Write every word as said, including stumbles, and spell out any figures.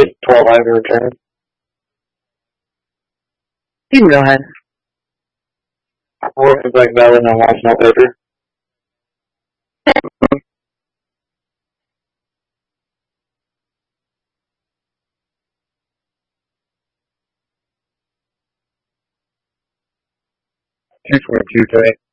put twelve I for return. You can go ahead. Four for Black Ballad and Watch No Paper. Two twenty-two today.